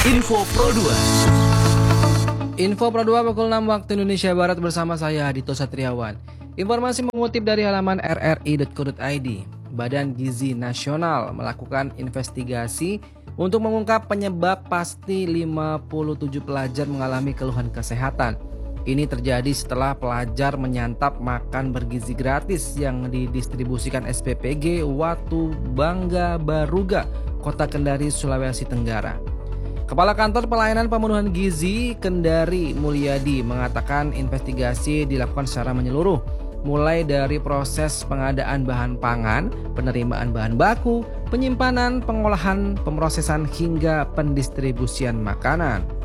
Info Pro 2. Info Pro 2 pukul 6 waktu Indonesia Barat bersama saya Dito Satriawan. Informasi mengutip dari halaman rri.co.id. Badan Gizi Nasional melakukan investigasi untuk mengungkap penyebab pasti 57 pelajar mengalami keluhan kesehatan. Ini terjadi setelah pelajar menyantap makan bergizi gratis yang didistribusikan SPPG Watu Bangga Baruga, Kota Kendari, Sulawesi Tenggara. Kepala Kantor Pelayanan Pemenuhan Gizi Kendari Mulyadi mengatakan investigasi dilakukan secara menyeluruh, mulai dari proses pengadaan bahan pangan, penerimaan bahan baku, penyimpanan, pengolahan, pemrosesan hingga pendistribusian makanan.